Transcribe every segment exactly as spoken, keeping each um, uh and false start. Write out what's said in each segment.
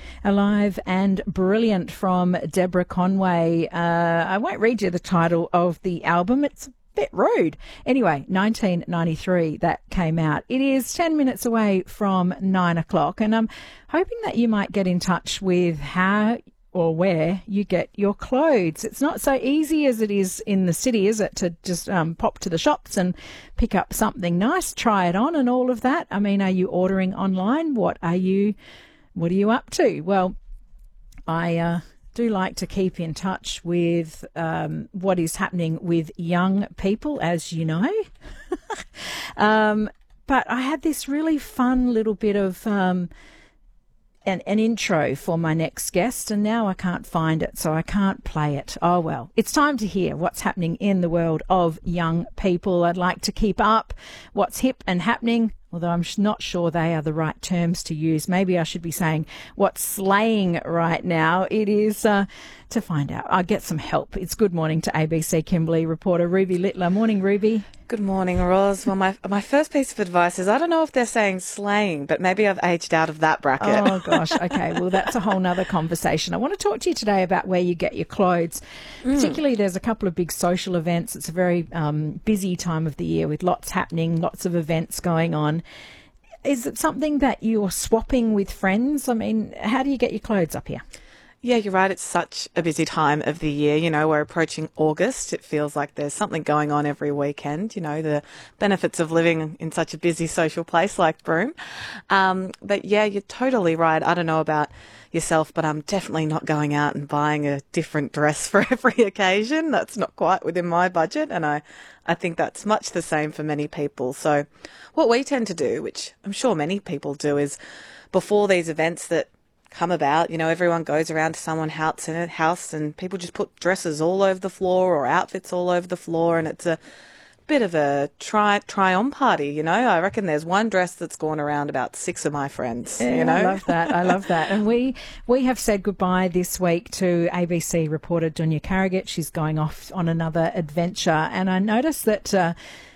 Alive and Brilliant from Deborah Conway. Uh, I won't read you the title of the album. It's a bit rude. Anyway, nineteen ninety-three that came out. It is ten minutes away from nine o'clock, and I'm hoping that you might get in touch with how or where you get your clothes. It's not so easy as it is in the city, is it, to just um, pop to the shops and pick up something nice, try it on and all of that? I mean, are you ordering online? What are you, what are you up to? Well, I uh, do like to keep in touch with um, what is happening with young people, as you know. um, but I had this really fun little bit of um, An, an intro for my next guest, and now I can't find it, so I can't play it. Oh, well, it's time to hear what's happening in the world of young people. I'd like to keep up what's hip and happening, although I'm not sure they are the right terms to use. Maybe I should be saying what's slaying right now. It is uh, to find out. I'll get some help. It's Good Morning to A B C Kimberley reporter Ruby Littler. Morning, Ruby. Good morning, Roz. Well, my my first piece of advice is I don't know if they're saying slaying, but maybe I've aged out of that bracket. Oh, gosh. Okay. Well, that's a whole nother conversation. I want to talk to you today about where you get your clothes. Mm. Particularly, there's a couple of big social events. It's a very um, busy time of the year with lots happening, lots of events going on. Is it something that you're swapping with friends? I mean, how do you get your clothes up here? Yeah, you're right. It's such a busy time of the year. You know, we're approaching August. It feels like there's something going on every weekend. You know, the benefits of living in such a busy social place like Broome. Um, but yeah, you're totally right. I don't know about yourself, but I'm definitely not going out and buying a different dress for every occasion. That's not quite within my budget. And I, I think that's much the same for many people. So what we tend to do, which I'm sure many people do, is before these events that come about, you know, everyone goes around to someone's house in a house and people just put dresses all over the floor or outfits all over the floor, and it's a bit of a try try on party, you know. I reckon there's one dress that's gone around about six of my friends. Yeah, you know, I love that. I love that. And we we have said goodbye this week to A B C reporter Dunya Carriget. She's going off on another adventure, and I noticed that Uh,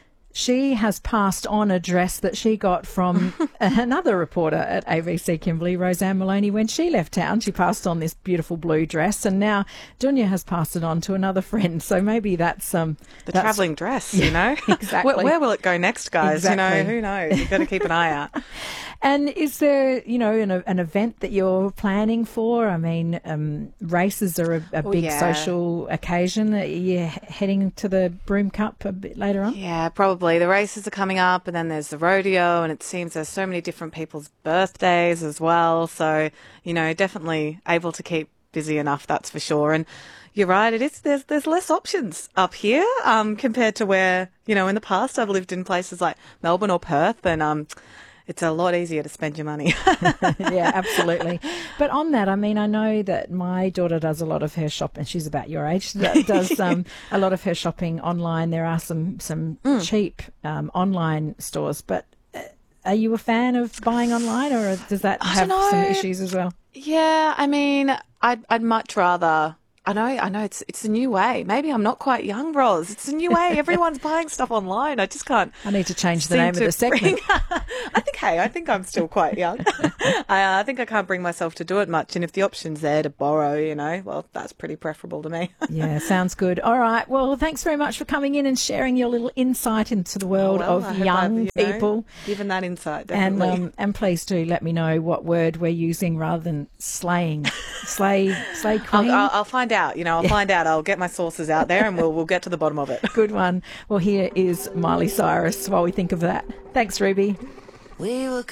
she has passed on a dress that she got from another reporter at A B C Kimberley, Roseanne Maloney, when she left town. She passed on this beautiful blue dress, and now Dunya has passed it on to another friend. So maybe that's um the that's, travelling dress, you know. Exactly. Where, where will it go next, guys? Exactly. You know, who knows? You've got to keep an eye out. And is there, you know, an, an event that you're planning for? I mean, um, races are a, a oh, big yeah. social occasion. Are you heading to the Broome Cup a bit later on? Yeah, probably. The races are coming up, and then there's the rodeo, and it seems there's so many different people's birthdays as well. So, you know, definitely able to keep busy enough, that's for sure. And you're right, it is. There's there's less options up here um, compared to where, you know, in the past I've lived in places like Melbourne or Perth, and um. It's a lot easier to spend your money. Yeah, absolutely. But on that, I mean, I know that my daughter does a lot of her shopping. She's about your age. Does um, a lot of her shopping online. There are some some mm. cheap um, online stores. But uh, are you a fan of buying online, or does that I have don't know. some issues as well? Yeah, I mean, I'd I'd much rather. I know, I know. It's it's a new way. Maybe I'm not quite young, Roz. It's a new way. Everyone's buying stuff online. I just can't. I need to change the name of the segment. Bring, I think, hey, I think I'm still quite young. I, uh, I think I can't bring myself to do it much. And if the option's there to borrow, you know, well, that's pretty preferable to me. Yeah, sounds good. All right. Well, thanks very much for coming in and sharing your little insight into the world oh, well, of young I've, you people. Know, given that insight, definitely. And um, and please do let me know what word we're using rather than slaying. Slay, slay queen. I'll, I'll, I'll find out. You know, I'll yeah. find out. I'll get my sources out there, and we'll we'll get to the bottom of it. Good one. Well, here is Miley Cyrus while we think of that. Thanks, Ruby. We were